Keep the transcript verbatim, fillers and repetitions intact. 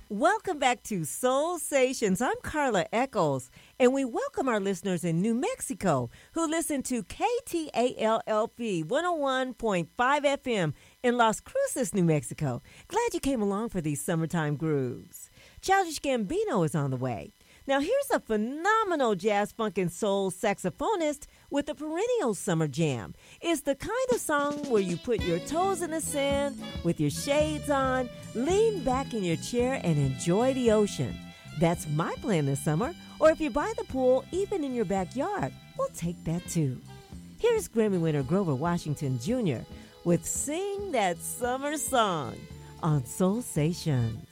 Welcome back to Soul Stations. I'm Carla Eccles, and we welcome our listeners in New Mexico who listen to K T A L L P one oh one point five F M in Las Cruces, New Mexico. Glad you came along for these summertime grooves. Childish Gambino is on the way. Now here's a phenomenal jazz, funk, and soul saxophonist with a perennial summer jam. It's the kind of song where you put your toes in the sand with your shades on, lean back in your chair, and enjoy the ocean. That's my plan this summer. Or if you're by the pool, even in your backyard, we'll take that too. Here's Grammy winner Grover Washington Junior with Sing That Summer Song on Soul Station.